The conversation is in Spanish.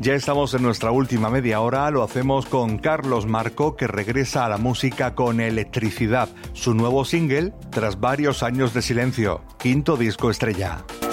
Ya estamos en nuestra última media hora, lo hacemos con Carlos Marco, que regresa a la música con Electricidad, su nuevo single tras varios años de silencio, quinto disco estrella.